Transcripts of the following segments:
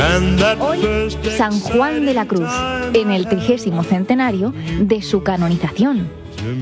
Hoy, San Juan de la Cruz, en el 30º centenario de su canonización.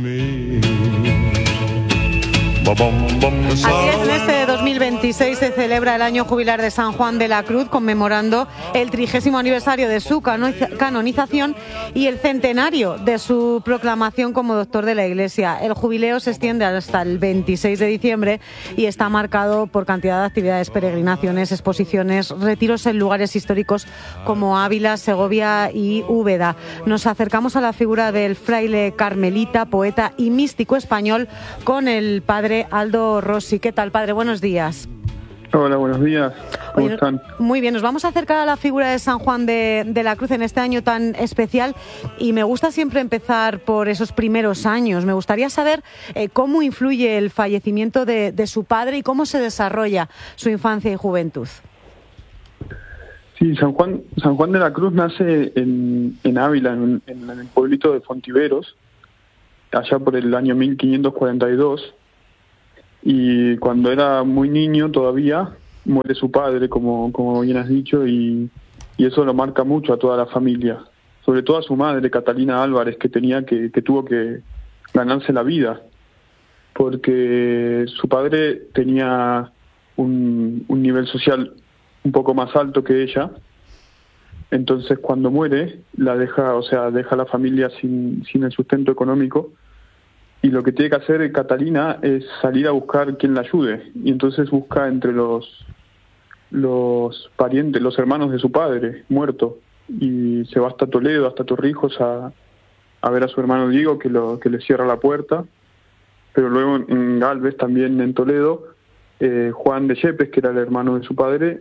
Así es, en este 2026 se celebra el año jubilar de San Juan de la Cruz, conmemorando el 30º aniversario de su canonización y el centenario de su proclamación como doctor de la Iglesia. El jubileo se extiende hasta el 26 de diciembre y está marcado por cantidad de actividades, peregrinaciones, exposiciones, retiros en lugares históricos como Ávila, Segovia y Úbeda. Nos acercamos a la figura del fraile carmelita, poeta y místico español con el padre Aldo Rossi. ¿Qué tal, padre? Buenos días. Hola, buenos días. ¿Cómo están? Muy bien, nos vamos a acercar a la figura de San Juan de la Cruz en este año tan especial y me gusta siempre empezar por esos primeros años. Me gustaría saber cómo influye el fallecimiento de su padre y cómo se desarrolla su infancia y juventud. Sí, San Juan de la Cruz nace en Ávila, en el pueblito de Fontiveros, allá por el año 1542. Y cuando era muy niño todavía, muere su padre, como bien has dicho, y eso lo marca mucho a toda la familia. Sobre todo a su madre, Catalina Álvarez, que tuvo que ganarse la vida, porque su padre tenía un nivel social un poco más alto que ella. Entonces cuando muere, deja a la familia sin el sustento económico. Y lo que tiene que hacer Catalina es salir a buscar quien la ayude. Y entonces busca entre los parientes, los hermanos de su padre, muerto. Y se va hasta Toledo, hasta Torrijos, a ver a su hermano Diego, que le cierra la puerta. Pero luego en Galvez, también en Toledo, Juan de Yepes, que era el hermano de su padre,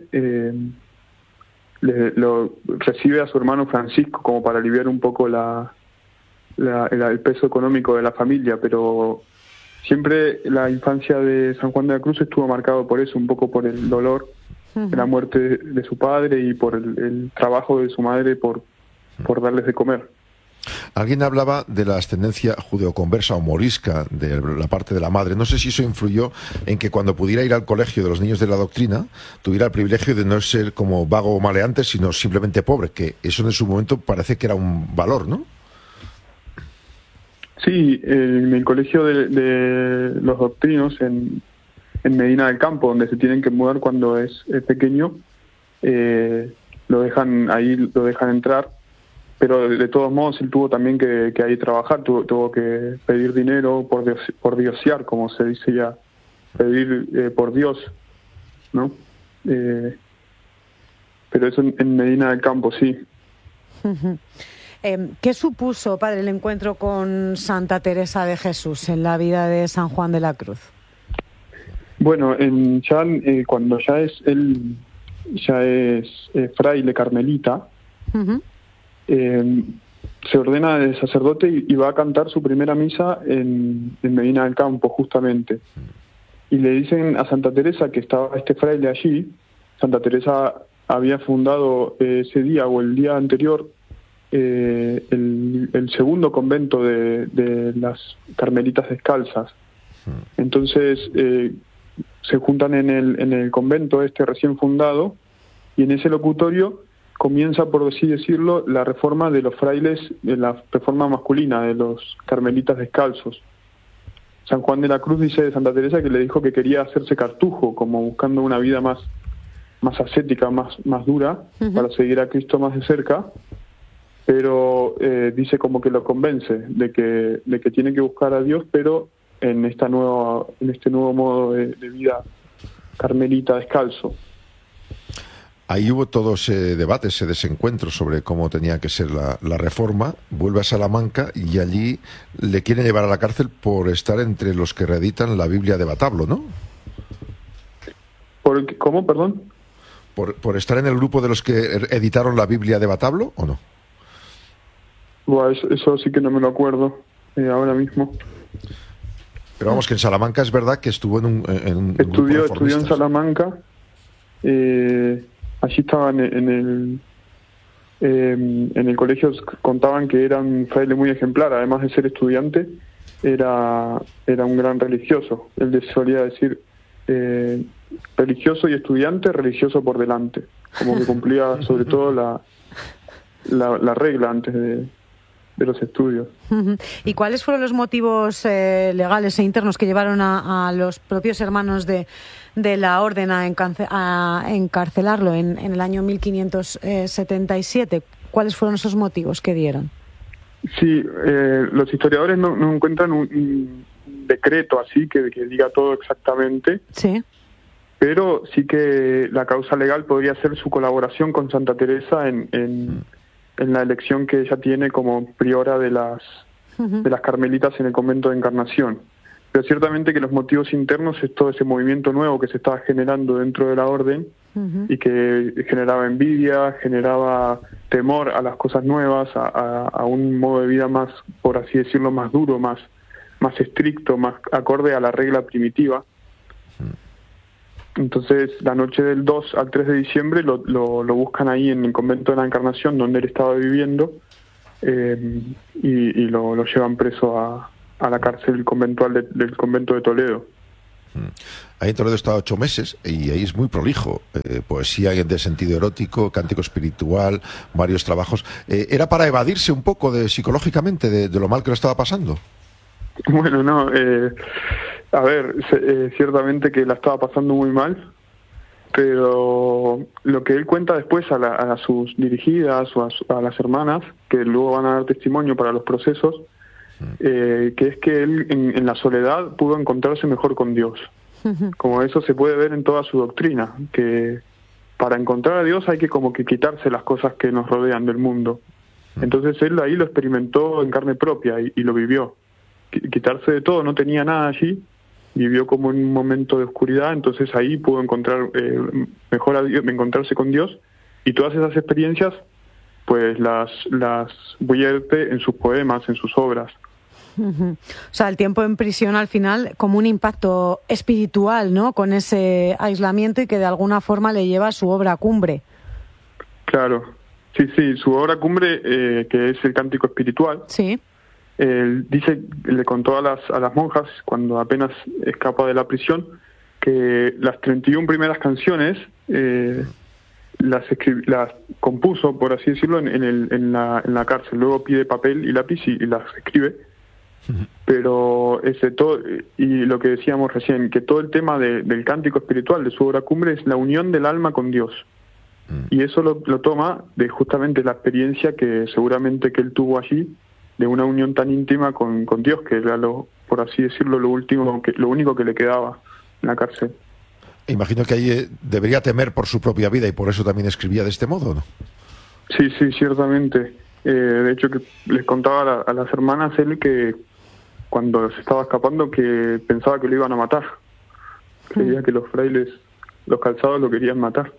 lo recibe a su hermano Francisco como para aliviar un poco el peso económico de la familia, pero siempre la infancia de San Juan de la Cruz estuvo marcado por eso, un poco por el dolor de la muerte de su padre y por el trabajo de su madre por darles de comer. Alguien hablaba de la ascendencia judeoconversa o morisca de la parte de la madre. No sé si eso influyó en que cuando pudiera ir al colegio de los niños de la doctrina tuviera el privilegio de no ser como vago o maleante, sino simplemente pobre, que eso en su momento parece que era un valor, ¿no? Sí, en el colegio de los doctrinos en Medina del Campo, donde se tienen que mudar cuando es pequeño, lo dejan entrar, pero de todos modos él tuvo también que ahí trabajar, tuvo que pedir dinero por diosear, como se dice ya, pedir por Dios, ¿no? Pero eso en Medina del Campo, sí. ¿Qué supuso, padre, el encuentro con Santa Teresa de Jesús en la vida de San Juan de la Cruz? Bueno, cuando él ya es fraile carmelita, se ordena de sacerdote y va a cantar su primera misa en Medina del Campo, justamente. Y le dicen a Santa Teresa que estaba este fraile allí. Santa Teresa había fundado ese día o el día anterior el segundo convento de las Carmelitas Descalzas. Entonces se juntan en el convento recién fundado, y en ese locutorio comienza, por así decirlo, la reforma de los frailes, de la reforma masculina de los Carmelitas Descalzos. San Juan de la Cruz dice de Santa Teresa que le dijo que quería hacerse cartujo, como buscando una vida más ascética, más dura, para seguir a Cristo más de cerca. Pero dice como que lo convence de que tiene que buscar a Dios, pero en este nuevo modo de vida carmelita descalzo. Ahí hubo todo ese debate, ese desencuentro sobre cómo tenía que ser la reforma. Vuelve a Salamanca y allí le quieren llevar a la cárcel por estar entre los que reeditan la Biblia de Batablo, ¿no? ¿Cómo, perdón? ¿Por estar en el grupo de los que editaron la Biblia de Batablo o no? Bueno, eso sí que no me lo acuerdo ahora mismo. Pero vamos, que en Salamanca es verdad que estuvo en un grupo de reformistas. Estudió en Salamanca. Allí estaban en el colegio, contaban que era un fraile muy ejemplar. Además de ser estudiante, era un gran religioso. Él solía decir religioso y estudiante, religioso por delante. como que cumplía sobre todo la regla antes de los estudios. ¿Y cuáles fueron los motivos legales e internos que llevaron a los propios hermanos de la orden a encarcelarlo en el año 1577? ¿Cuáles fueron esos motivos que dieron? Sí, los historiadores no encuentran un decreto así que diga todo exactamente. Sí. Pero sí que la causa legal podría ser su colaboración con Santa Teresa en la elección que ella tiene como priora de las carmelitas en el convento de Encarnación. Pero ciertamente que los motivos internos es todo ese movimiento nuevo que se estaba generando dentro de la orden y que generaba envidia, generaba temor a las cosas nuevas, a un modo de vida más, por así decirlo, más duro, más estricto, más acorde a la regla primitiva. Entonces, la noche del 2 al 3 de diciembre lo buscan ahí en el convento de la Encarnación, donde él estaba viviendo, y lo llevan preso a la cárcel conventual del convento de Toledo. Ahí en Toledo está 8 meses y ahí es muy prolijo. Poesía de sentido erótico, cántico espiritual, varios trabajos. ¿Era para evadirse un poco psicológicamente de lo mal que lo estaba pasando? Bueno, no. A ver, ciertamente que la estaba pasando muy mal, pero lo que él cuenta después a sus dirigidas o a las hermanas, que luego van a dar testimonio para los procesos, que es que él en la soledad pudo encontrarse mejor con Dios. Como eso se puede ver en toda su doctrina, que para encontrar a Dios hay que como que quitarse las cosas que nos rodean del mundo. Entonces él ahí lo experimentó en carne propia y lo vivió. Quitarse de todo, no tenía nada allí, vivió como en un momento de oscuridad, entonces ahí pudo encontrar mejor a Dios, encontrarse con Dios, y todas esas experiencias pues las vierte en sus poemas, en sus obras. O sea, el tiempo en prisión al final como un impacto espiritual, ¿no? Con ese aislamiento, y que de alguna forma le lleva a su obra cumbre. Claro, sí, su obra cumbre, que es el Cántico Espiritual. Sí. Él le contó a las monjas, cuando apenas escapa de la prisión, que las 31 primeras canciones las compuso, por así decirlo, en la cárcel. Luego pide papel y lápiz y las escribe. Pero todo, y lo que decíamos recién, que todo el tema del cántico espiritual de su obra cumbre es la unión del alma con Dios. Y eso lo toma de justamente la experiencia que seguramente que él tuvo allí, de una unión tan íntima con Dios, que era por así decirlo, lo único que le quedaba en la cárcel. Imagino que ahí debería temer por su propia vida y por eso también escribía de este modo, ¿no? Sí, ciertamente. De hecho, que les contaba a las hermanas él que cuando se estaba escapando que pensaba que lo iban a matar. Creía que los frailes, los calzados, lo querían matar.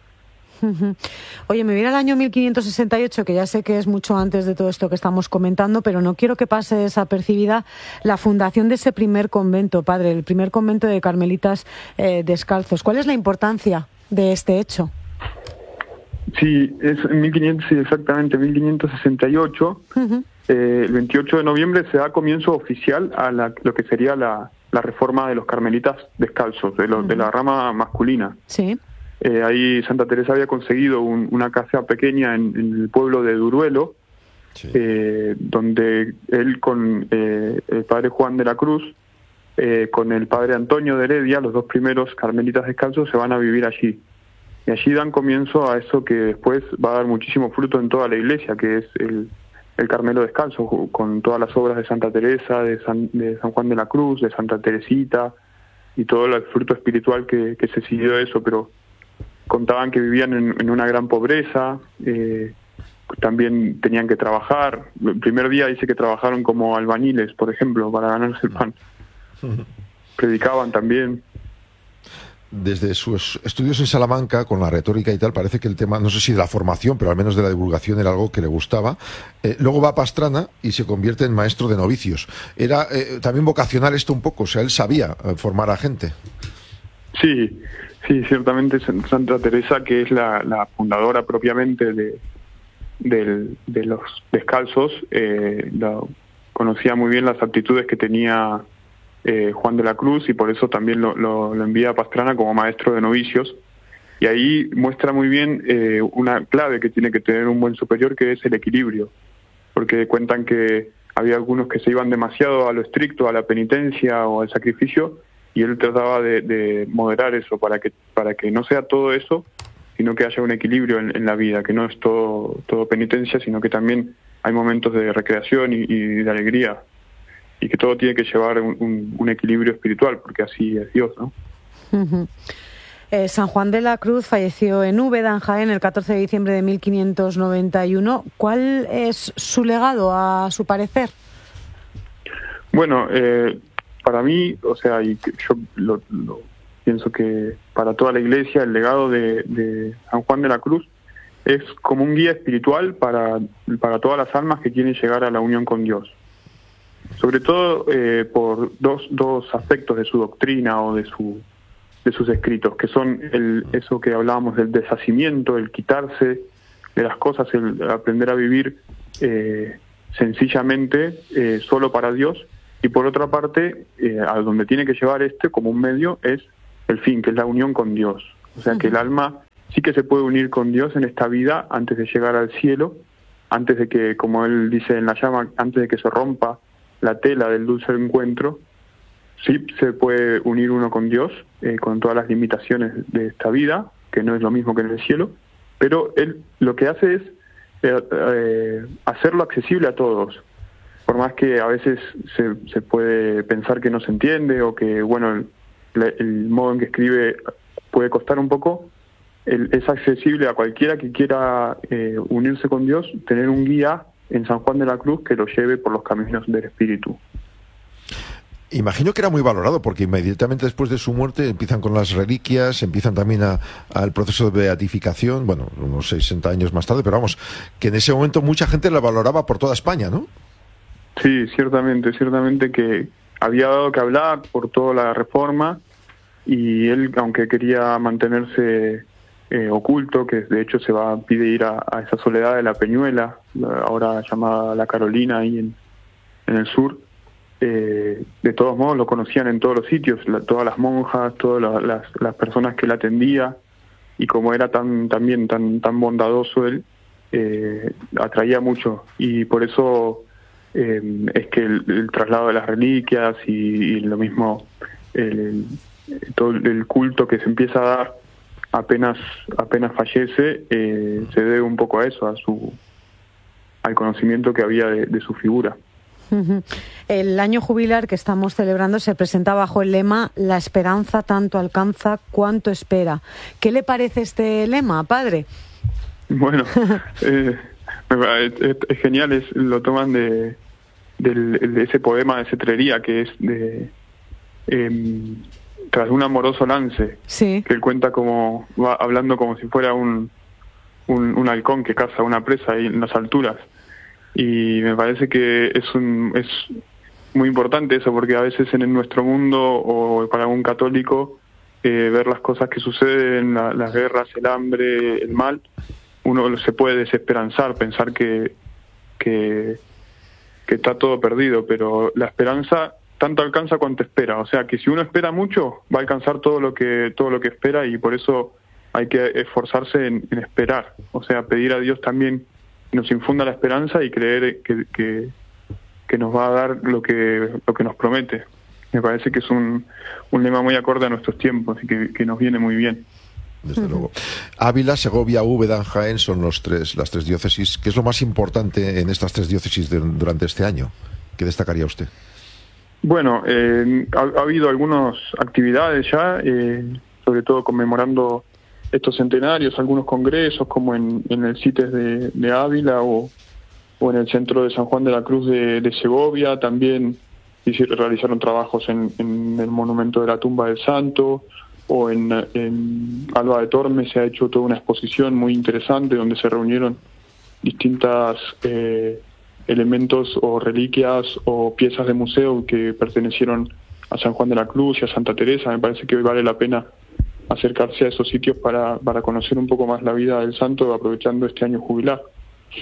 Oye, me viene el año 1568, que ya sé que es mucho antes de todo esto que estamos comentando, pero no quiero que pase desapercibida la fundación de ese primer convento, padre, el primer convento de carmelitas descalzos. ¿Cuál es la importancia de este hecho? Sí, es en 1568. El 28 de noviembre se da comienzo oficial a lo que sería la reforma de los carmelitas descalzos, de la rama masculina. Sí. Ahí Santa Teresa había conseguido una casa pequeña en el pueblo de Duruelo, sí, donde él con el padre Juan de la Cruz, con el padre Antonio de Heredia, los dos primeros carmelitas descalzos, se van a vivir allí. Y allí dan comienzo a eso que después va a dar muchísimo fruto en toda la iglesia, que es el Carmelo descalzo, con todas las obras de Santa Teresa, de San Juan de la Cruz, de Santa Teresita, y todo el fruto espiritual que se siguió de eso. Pero contaban que vivían en una gran pobreza, también tenían que trabajar. El primer día dice que trabajaron como albañiles, por ejemplo, para ganarse el pan. Predicaban también. Desde sus estudios en Salamanca, con la retórica y tal, parece que el tema, no sé si de la formación, pero al menos de la divulgación, era algo que le gustaba. Luego va a Pastrana y se convierte en maestro de novicios. Era también vocacional esto un poco, o sea, él sabía formar a gente. Sí, ciertamente Santa Teresa, que es la fundadora propiamente de los descalzos, conocía muy bien las aptitudes que tenía Juan de la Cruz, y por eso también lo envía a Pastrana como maestro de novicios. Y ahí muestra muy bien una clave que tiene que tener un buen superior, que es el equilibrio, porque cuentan que había algunos que se iban demasiado a lo estricto, a la penitencia o al sacrificio, y él trataba de moderar eso para que no sea todo eso, sino que haya un equilibrio en la vida, que no es todo penitencia, sino que también hay momentos de recreación y de alegría, y que todo tiene que llevar un equilibrio espiritual, porque así es Dios, ¿no? Uh-huh. San Juan de la Cruz falleció en Úbeda, en Jaén, el 14 de diciembre de 1591. ¿Cuál es su legado, a su parecer? Bueno, para mí, o sea, y yo lo pienso que para toda la Iglesia el legado de San Juan de la Cruz es como un guía espiritual para todas las almas que quieren llegar a la unión con Dios. Sobre todo por dos aspectos de su doctrina o de sus escritos, que son eso que hablábamos del deshacimiento, el quitarse de las cosas, el aprender a vivir sencillamente solo para Dios, y por otra parte, a donde tiene que llevar como un medio es el fin, que es la unión con Dios. O sea, que el alma sí que se puede unir con Dios en esta vida antes de llegar al cielo, antes de que, como él dice en la llama, antes de que se rompa la tela del dulce encuentro. Sí se puede unir uno con Dios, con todas las limitaciones de esta vida, que no es lo mismo que en el cielo, pero él lo que hace es hacerlo accesible a todos. Por más que a veces se puede pensar que no se entiende, o que, bueno, el modo en que escribe puede costar un poco, es accesible a cualquiera que quiera unirse con Dios, tener un guía en San Juan de la Cruz que lo lleve por los caminos del Espíritu. Imagino que era muy valorado, porque inmediatamente después de su muerte empiezan con las reliquias, empiezan también al proceso de beatificación, bueno, unos 60 años más tarde, pero vamos, que en ese momento mucha gente la valoraba por toda España, ¿no? Sí, ciertamente que había dado que hablar por toda la reforma, y él, aunque quería mantenerse oculto, que de hecho pide ir a esa soledad de la Peñuela, ahora llamada La Carolina, ahí en el sur. De todos modos lo conocían en todos los sitios, todas las monjas, todas las personas que la atendía, y como era también tan bondadoso él, atraía mucho, y por eso es que el traslado de las reliquias y lo mismo, todo el culto que se empieza a dar apenas fallece, se debe un poco a eso, al conocimiento que había de su figura. El año jubilar que estamos celebrando se presenta bajo el lema "La esperanza tanto alcanza cuanto espera". ¿Qué le parece este lema, padre? Bueno, es genial, lo toman de ese poema de Cetrería, que es tras un amoroso lance, sí, que él cuenta como va hablando como si fuera un halcón que caza una presa ahí en las alturas. Y me parece que es muy importante eso, porque a veces en nuestro mundo, o para un católico, ver las cosas que suceden, las guerras, el hambre, el mal, uno se puede desesperanzar, pensar que está todo perdido, pero la esperanza tanto alcanza cuanto espera. O sea, que si uno espera mucho, va a alcanzar todo lo que espera, y por eso hay que esforzarse en esperar. O sea, pedir a Dios también nos infunda la esperanza y creer que nos va a dar lo que nos promete. Me parece que es un lema muy acorde a nuestros tiempos y que nos viene muy bien. Desde luego. Ávila, Segovia, Úbeda, Jaén son las tres diócesis. ¿Qué es lo más importante en estas tres diócesis durante este año? ¿Qué destacaría usted? Bueno, ha habido algunas actividades ya, sobre todo conmemorando estos centenarios, algunos congresos, como en el CITES de Ávila, o en el Centro de San Juan de la Cruz de Segovia. También realizaron trabajos en el Monumento de la Tumba del Santo, o en Alba de Tormes se ha hecho toda una exposición muy interesante donde se reunieron distintas elementos o reliquias o piezas de museo que pertenecieron a San Juan de la Cruz y a Santa Teresa. Me parece que vale la pena acercarse a esos sitios para conocer un poco más la vida del santo, aprovechando este año jubilar.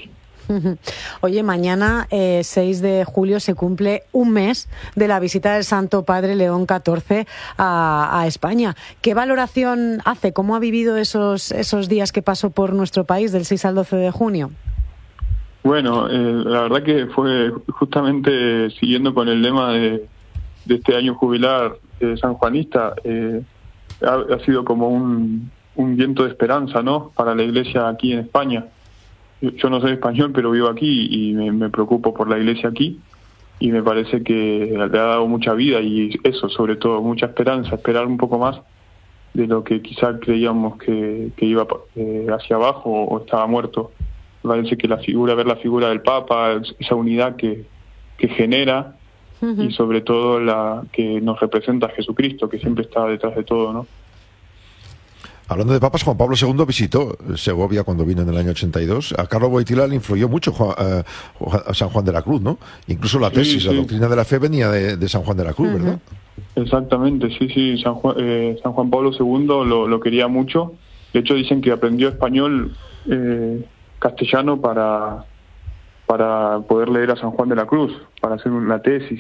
Oye, mañana 6 de julio se cumple un mes de la visita del Santo Padre León XIV a España. ¿Qué valoración hace? ¿Cómo ha vivido esos días que pasó por nuestro país del 6 al 12 de junio? Bueno, la verdad que fue justamente siguiendo con el lema de este año jubilar sanjuanista, ha sido como un viento de esperanza, ¿no?, para la Iglesia aquí en España. Yo no soy español, pero vivo aquí y me preocupo por la Iglesia aquí, y me parece que le ha dado mucha vida y eso, sobre todo, mucha esperanza, esperar un poco más de lo que quizá creíamos que iba hacia abajo o estaba muerto. Me parece que ver la figura del Papa, esa unidad que genera, y sobre todo la que nos representa a Jesucristo, que siempre está detrás de todo, ¿no? Hablando de papas, Juan Pablo II visitó Segovia cuando vino en el año 82. A Carlo Wojtyla le influyó mucho a San Juan de la Cruz, ¿no? Incluso la tesis, la doctrina de la fe venía de San Juan de la Cruz, ¿verdad? Exactamente, sí. San Juan Pablo II lo quería mucho. De hecho, dicen que aprendió español, castellano para poder leer a San Juan de la Cruz, para hacer una tesis,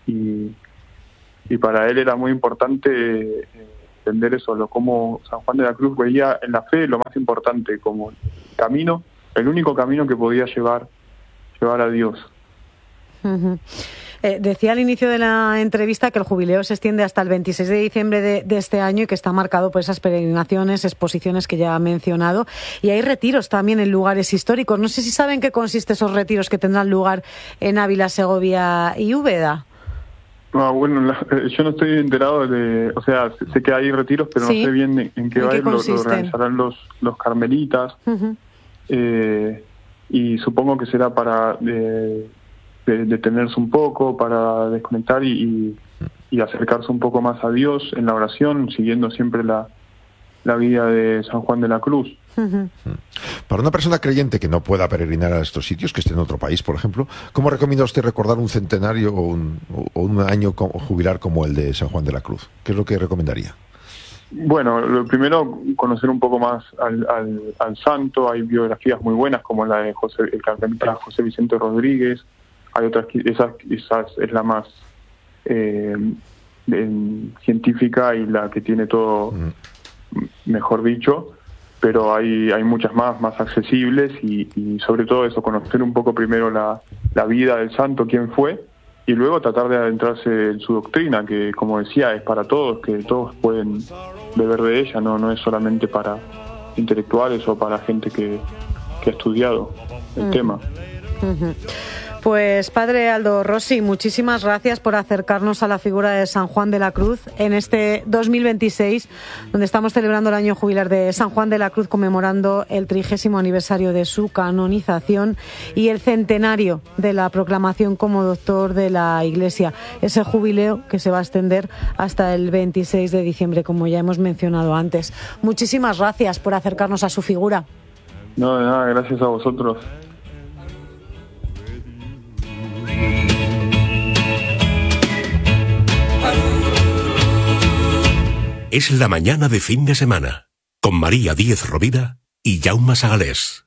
y para él era muy importante entender eso, cómo San Juan de la Cruz veía en la fe lo más importante, como camino, el único camino que podía llevar a Dios. Decía al inicio de la entrevista que el jubileo se extiende hasta el 26 de diciembre de este año y que está marcado por esas peregrinaciones, exposiciones que ya ha mencionado, y hay retiros también en lugares históricos. No sé si saben qué consiste esos retiros que tendrán lugar en Ávila, Segovia y Úbeda. Bueno, yo no estoy enterado o sea, sé que hay retiros, pero ¿sí? No sé bien en qué va a ir. Lo organizarán los carmelitas, y supongo que será para detenerse un poco, para desconectar y acercarse un poco más a Dios en la oración, siguiendo siempre la vida de San Juan de la Cruz. Para una persona creyente que no pueda peregrinar a estos sitios, que esté en otro país, por ejemplo, ¿cómo recomienda usted recordar un centenario o un año jubilar como el de San Juan de la Cruz? ¿Qué es lo que recomendaría? Bueno, lo primero, conocer un poco más al santo. Hay biografías muy buenas, como la de el carmelita José Vicente Rodríguez. Hay otras, quizás es la más científica y la que tiene todo mejor dicho, pero hay muchas más accesibles, y sobre todo eso, conocer un poco primero la vida del santo, quién fue, y luego tratar de adentrarse en su doctrina, que, como decía, es para todos, que todos pueden beber de ella, no es solamente para intelectuales o para gente que ha estudiado el tema. Pues padre Aldo Rossi, muchísimas gracias por acercarnos a la figura de San Juan de la Cruz en este 2026, donde estamos celebrando el año jubilar de San Juan de la Cruz, conmemorando el 30º aniversario de su canonización y el centenario de la proclamación como doctor de la Iglesia. Ese jubileo que se va a extender hasta el 26 de diciembre, como ya hemos mencionado antes. Muchísimas gracias por acercarnos a su figura. No, de nada, gracias a vosotros. Es la mañana de fin de semana, con María Díez Rovira y Jaume Sagalés.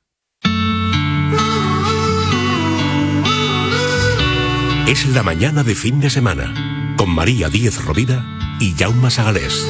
Es la mañana de fin de semana, con María Díez Rovira y Jaume Sagalés.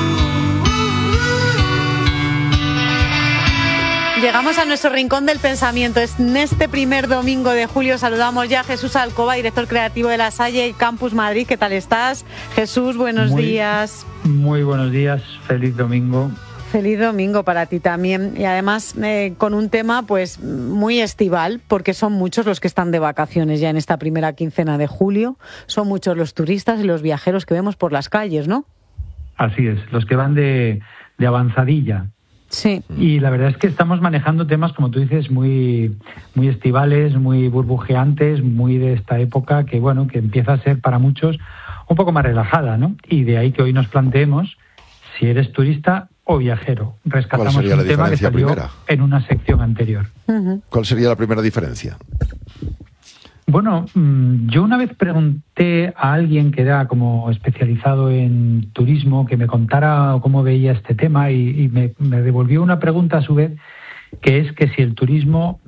Llegamos a nuestro rincón del pensamiento. En este primer domingo de julio saludamos ya a Jesús Alcoba, director creativo de La Salle Campus Madrid. ¿Qué tal estás? Jesús, buenos días. Muy buenos días, feliz domingo. Feliz domingo para ti también, y además con un tema pues muy estival, porque son muchos los que están de vacaciones ya en esta primera quincena de julio. Son muchos los turistas y los viajeros que vemos por las calles, ¿no? Así es, los que van de avanzadilla. Sí. Y la verdad es que estamos manejando temas, como tú dices, muy estivales, muy burbujeantes, muy de esta época que, bueno, que empieza a ser para muchos un poco más relajada, ¿no? Y de ahí que hoy nos planteemos si eres turista o viajero. Rescatamos un tema que salió en una sección anterior. ¿Cuál sería la primera diferencia? Bueno, yo una vez pregunté a alguien que era como especializado en turismo que me contara cómo veía este tema y me devolvió una pregunta a su vez, que es que si el turismo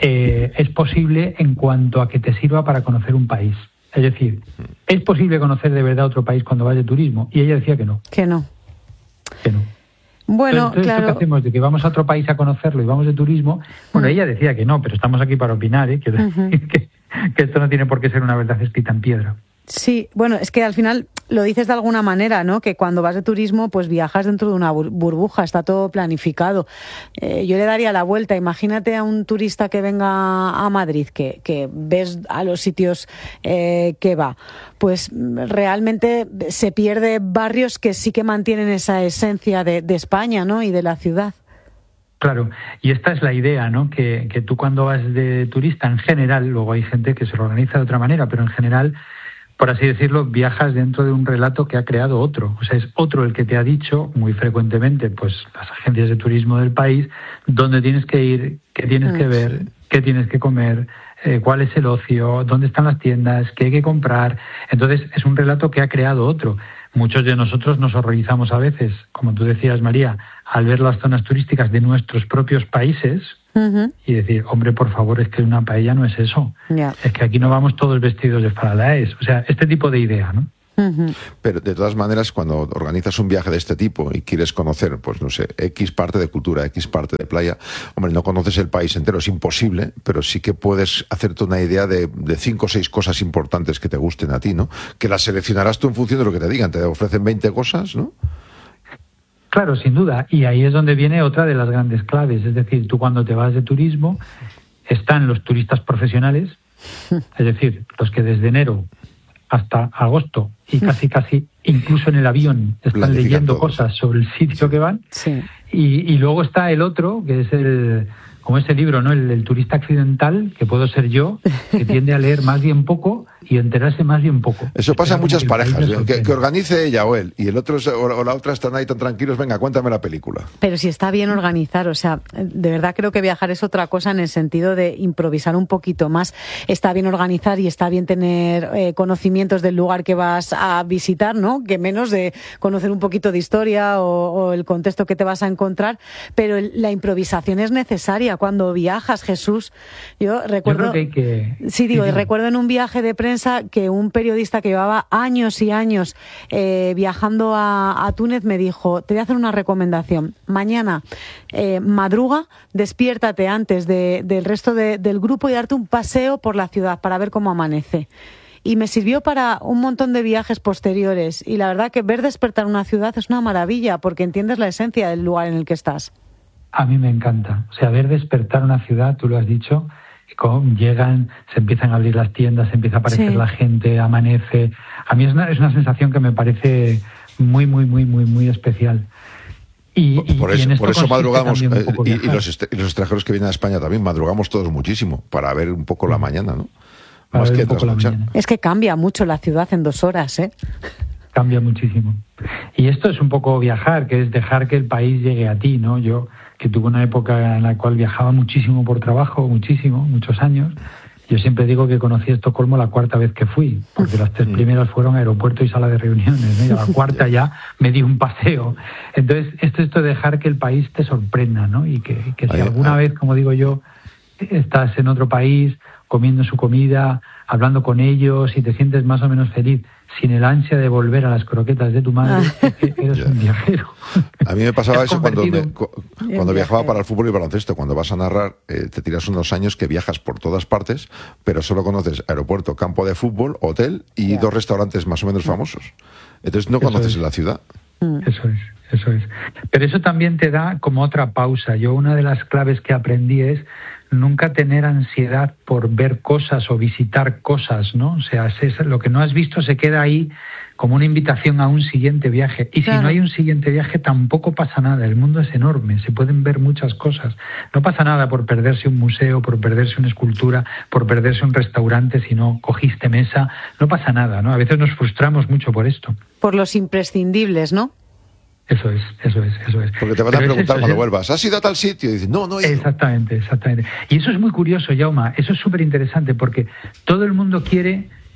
es posible en cuanto a que te sirva para conocer un país. Es decir, ¿es posible conocer de verdad otro país cuando vas de turismo? Y ella decía que no. Que no. Que no. Bueno, entonces, claro. ¿esto que hacemos? De que vamos a otro país a conocerlo y vamos de turismo. Bueno, ella decía que no, pero estamos aquí para opinar, ¿eh? Quiero decir que esto no tiene por qué ser una verdad escrita en piedra. Sí, bueno, es que al final lo dices de alguna manera, ¿no? Que cuando vas de turismo, pues viajas dentro de una burbuja, está todo planificado. Yo le daría la vuelta. Imagínate a un turista que venga a Madrid, que ves a los sitios que va. Pues realmente se pierde barrios que sí que mantienen esa esencia de España, ¿no? Y de la ciudad. Claro, y esta es la idea, ¿no? Que tú cuando vas de turista, en general, luego hay gente que se lo organiza de otra manera, pero en general, por así decirlo, viajas dentro de un relato que ha creado otro. O sea, es otro el que te ha dicho muy frecuentemente, pues las agencias de turismo del país, dónde tienes que ir, qué tienes que ver, qué tienes que comer, cuál es el ocio, dónde están las tiendas, qué hay que comprar. Entonces, es un relato que ha creado otro. Muchos de nosotros nos horrorizamos a veces, como tú decías, María, al ver las zonas turísticas de nuestros propios países y decir, hombre, por favor, es que una paella no es eso. Yeah. Es que aquí no vamos todos vestidos de faralaes. O sea, este tipo de idea, ¿no? Pero de todas maneras, cuando organizas un viaje de este tipo y quieres conocer, pues no sé, X parte de cultura, X parte de playa, hombre, no conoces el país entero, es imposible, pero sí que puedes hacerte una idea de 5 o 6 cosas importantes que te gusten a ti, ¿no? Que las seleccionarás tú en función de lo que te digan, te ofrecen 20 cosas, ¿no? Claro, sin duda, y ahí es donde viene otra de las grandes claves, es decir, tú cuando te vas de turismo, están los turistas profesionales, es decir, los que desde enero hasta agosto y casi incluso en el avión están leyendo cosas sobre el sitio que van. Sí. Y luego está el otro, que es como ese libro, ¿no? El turista accidental, que puedo ser yo, que tiende a leer más bien poco y enterarse más bien poco. Eso pasa en muchas parejas, que organice ella o él, y el otro o la otra están ahí tan tranquilos, venga, cuéntame la película. Pero si está bien organizar, o sea, de verdad creo que viajar es otra cosa en el sentido de improvisar un poquito más. Está bien organizar y está bien tener conocimientos del lugar que vas a visitar, ¿no? Que menos de conocer un poquito de historia o el contexto que te vas a encontrar, pero la improvisación es necesaria cuando viajas, Jesús. Yo recuerdo... Yo creo que hay que... Sí, digo, y recuerdo en un viaje de prensa que un periodista que llevaba años y años viajando a Túnez me dijo, te voy a hacer una recomendación. Mañana madruga, despiértate antes del resto del grupo y darte un paseo por la ciudad para ver cómo amanece. Y me sirvió para un montón de viajes posteriores. Y la verdad que ver despertar una ciudad es una maravilla porque entiendes la esencia del lugar en el que estás. A mí me encanta. O sea, ver despertar una ciudad, tú lo has dicho, llegan, se empiezan a abrir las tiendas, se empieza a aparecer la gente, amanece. A mí es una sensación que me parece muy, muy, muy, muy, muy especial. Por eso madrugamos, y los extranjeros que vienen a España también, madrugamos todos muchísimo, para ver un poco la mañana, ¿no? Más que trasnochar. Es que cambia mucho la ciudad en 2 horas, ¿eh? Cambia muchísimo. Y esto es un poco viajar, que es dejar que el país llegue a ti, ¿no? Yo, que tuve una época en la cual viajaba muchísimo por trabajo, muchos años, yo siempre digo que conocí Estocolmo la 4ª vez que fui, porque las 3 primeras fueron aeropuerto y sala de reuniones, ¿no? Y a la 4ª ya me di un paseo. Entonces, esto de dejar que el país te sorprenda, ¿no? Y que si alguna vez, como digo yo, estás en otro país, comiendo su comida, hablando con ellos y te sientes más o menos feliz, sin el ansia de volver a las croquetas de tu madre, eres un viajero. A mí me pasaba eso cuando viajaba para el fútbol y baloncesto. Cuando vas a narrar, te tiras unos años que viajas por todas partes, pero solo conoces aeropuerto, campo de fútbol, hotel y 2 restaurantes más o menos famosos. Entonces no conoces la ciudad. Eso es. Pero eso también te da como otra pausa. Yo una de las claves que aprendí es nunca tener ansiedad por ver cosas o visitar cosas, ¿no? O sea, lo que no has visto se queda ahí como una invitación a un siguiente viaje. Y si no hay un siguiente viaje, tampoco pasa nada. El mundo es enorme, se pueden ver muchas cosas. No pasa nada por perderse un museo, por perderse una escultura, por perderse un restaurante si no cogiste mesa. No pasa nada, ¿no? A veces nos frustramos mucho por esto. Por los imprescindibles, ¿no? Eso es. Porque te van a preguntar cuando vuelvas, ¿has ido a tal sitio? Y dices, no he ido. Exactamente. Y eso es muy curioso, Jaume, eso es súper interesante porque todo el mundo quiere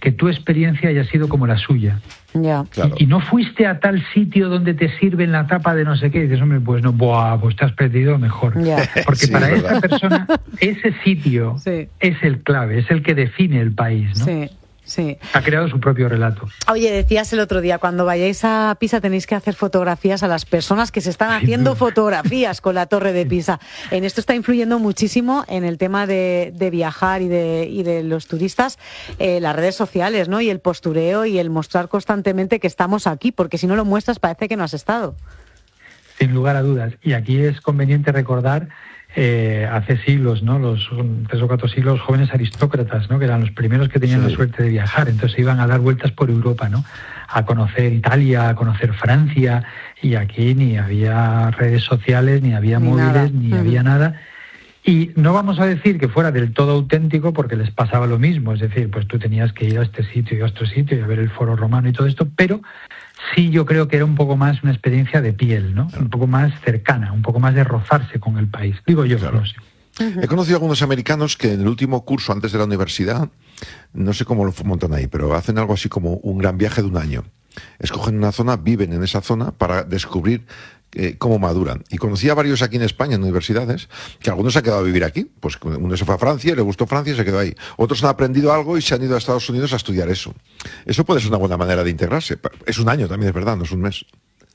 que tu experiencia haya sido como la suya. Ya. Claro. Y no fuiste a tal sitio donde te sirven la tapa de no sé qué, y dices, hombre, pues no, pues te has perdido mejor. Ya. Porque Sí, para es esta verdad. persona, ese sitio Sí. es el clave, es el que define el país, ¿no? Sí, sí. Ha creado su propio relato. Oye, decías el otro día, cuando vayáis a Pisa tenéis que hacer fotografías a las personas que se están haciendo fotografías con la Torre de Pisa. En esto está influyendo muchísimo en el tema de viajar y de los turistas, las redes sociales, ¿no? Y el postureo y el mostrar constantemente que estamos aquí, porque si no lo muestras parece que no has estado. Sin lugar a dudas. Y aquí es conveniente recordar hace siglos, ¿no? Los 3 o 4 siglos, jóvenes aristócratas, ¿no? Que eran los primeros que tenían Sí. la suerte de viajar. Entonces iban a dar vueltas por Europa, ¿no? A conocer Italia, a conocer Francia, y aquí ni había redes sociales, ni había Ni móviles, nada. ni Ujú. había nada. Y no vamos a decir que fuera del todo auténtico, porque les pasaba lo mismo, es decir, pues tú tenías que ir a este sitio y a otro sitio y a ver el Foro Romano y todo esto, pero sí yo creo que era un poco más una experiencia de piel, ¿no? Un poco más cercana, un poco más de rozarse con el país. Digo yo, Claro. no sé. He conocido a algunos americanos que en el último curso antes de la universidad, no sé cómo lo montan ahí, pero hacen algo así como un gran viaje de un año. Escogen una zona, viven en esa zona para descubrir cómo maduran. Y conocí a varios aquí en España, en universidades, que algunos se han quedado a vivir aquí. Pues uno se fue a Francia, le gustó Francia y se quedó ahí. Otros han aprendido algo y se han ido a Estados Unidos a estudiar eso. Eso puede ser una buena manera de integrarse. Es un año también, es verdad, no es un mes.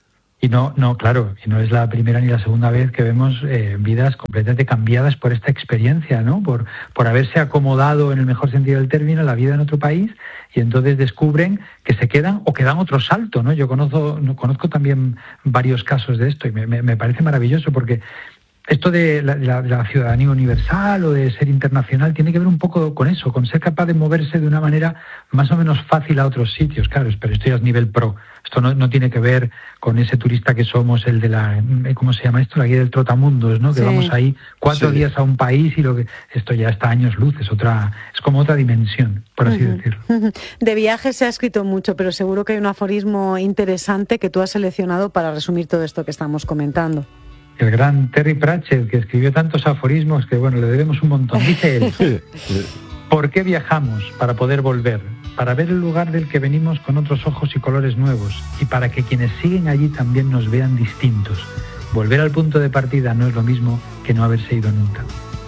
Y no, claro, y no es la primera ni la segunda vez que vemos vidas completamente cambiadas por esta experiencia, ¿no? Por haberse acomodado, en el mejor sentido del término, la vida en otro país, y entonces descubren que se quedan o que dan otro salto, ¿no? Yo conozco también varios casos de esto y me parece maravilloso, porque esto de la ciudadanía universal o de ser internacional tiene que ver un poco con eso, con ser capaz de moverse de una manera más o menos fácil a otros sitios, claro, pero esto ya es nivel pro. Esto no tiene que ver con ese turista que somos, el de la, ¿cómo se llama esto? La guía del trotamundos, ¿no? Que Sí. vamos ahí 4 Sí. días a un país y esto ya está a años luz, es como otra dimensión, por así decirlo. De viajes se ha escrito mucho, pero seguro que hay un aforismo interesante que tú has seleccionado para resumir todo esto que estamos comentando. El gran Terry Pratchett, que escribió tantos aforismos que, bueno, le debemos un montón. Dice él, ¿por qué viajamos? Para poder volver, para ver el lugar del que venimos con otros ojos y colores nuevos, y para que quienes siguen allí también nos vean distintos. Volver al punto de partida no es lo mismo que no haberse ido nunca.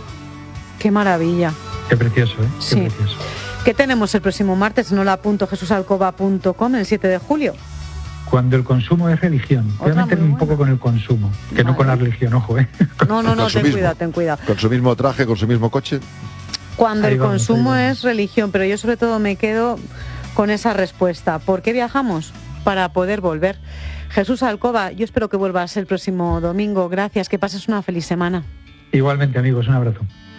¡Qué maravilla! Qué precioso, ¿eh? Qué Sí. precioso. ¿Qué tenemos el próximo martes? No la apunto, jesusalcoba.com, el 7 de julio. Cuando el consumo es religión. Voy a Otra meterme muy un poco buena. con el consumo, que no con la religión, ojo, ¿eh? No, ten Consumismo. cuidado. Con su mismo traje, con su mismo coche. Cuando Ahí el vamos, consumo ahí vamos. es religión, pero yo sobre todo me quedo con esa respuesta. ¿Por qué viajamos? Para poder volver. Jesús Alcoba, yo espero que vuelvas el próximo domingo. Gracias, que pases una feliz semana. Igualmente, amigos, un abrazo.